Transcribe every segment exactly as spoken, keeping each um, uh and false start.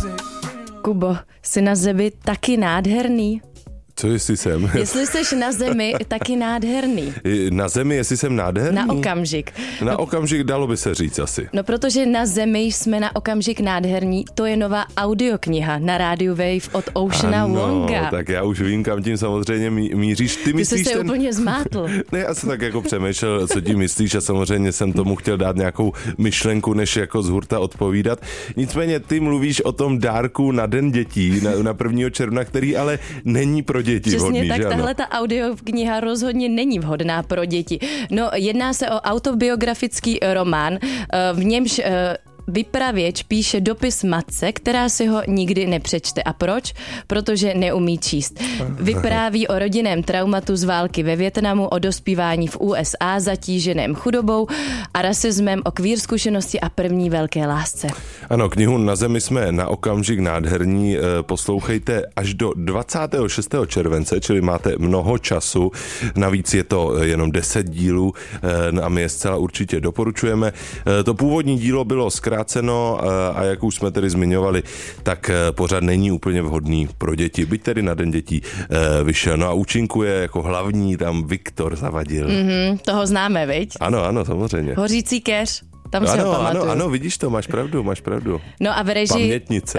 Kubo, jsi na zemi taky nádherný? Co jestli jsem? Jestli jsi na zemi, taky nádherný. Na zemi, jestli jsem nádherný? Na okamžik. Na no, okamžik dalo by se říct asi. No protože na zemi jsme na okamžik nádherní, to je nová audiokniha na rádiu Wave od Oceana ano, Wonga. Tak já už vím, kam tím samozřejmě míříš. Ty, Ty myslíš jsi se ten... úplně zmátl. Ne, já jsem tak jako přemýšlel, co tím myslíš a samozřejmě jsem tomu chtěl dát nějakou myšlenku, než jako z hurta odpovídat. Nicméně ty mluvíš o tom dárku na Den dětí, na, na prvního června, který ale není pro děti Přesně vhodný, tak, že ano? tahle ta audiokniha rozhodně není vhodná pro děti. No, jedná se o autobiografický román, v němž vypravěč píše dopis matce, která si ho nikdy nepřečte. A proč? Protože neumí číst. Vypráví o rodinném traumatu z války ve Vietnamu, o dospívání v U S A zatíženém chudobou a rasismem, o queer zkušenosti a první velké lásce. Ano, knihu Na zemi jsme na okamžik nádherní. Poslouchejte až do dvacátého šestého července, čili máte mnoho času. Navíc je to jenom deset dílů a my je zcela určitě doporučujeme. To původní dílo bylo zkráceno a jak už jsme tedy zmiňovali, tak pořád není úplně vhodný pro děti. Byť tedy na Den dětí vyšel. No a účinkuje jako hlavní tam Viktor Zavadil. Mm-hmm, toho známe, viď? Ano, ano, samozřejmě. Hořící keř. Tam ano, se ho pamatuju. ano, ano, vidíš to, máš pravdu, máš pravdu. No a v režii... Pamětnice.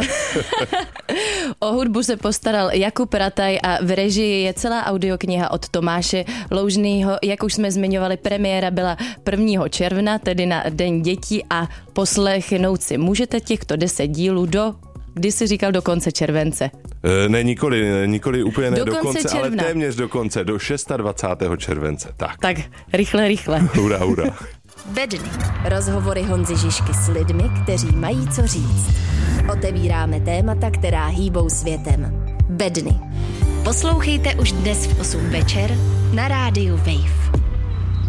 O hudbu se postaral Jakub Rataj a v režii je celá audiokniha od Tomáše Loužnýho. Jak už jsme zmiňovali, premiéra byla prvního června, tedy na Den dětí a poslechnout si můžete těchto deset dílů do... Kdy jsi říkal do konce července? E, ne, nikoli, nikoli úplně ne do do konce, konce, června. Ale téměř do konce, do dvacátého šestého července. Tak, tak rychle, rychle. Hurá, hurá. Bedny. Rozhovory Honzy Žižky s lidmi, kteří mají co říct. Otevíráme témata, která hýbou světem. Bedny. Poslouchejte už dnes v osm večer na rádiu Wave.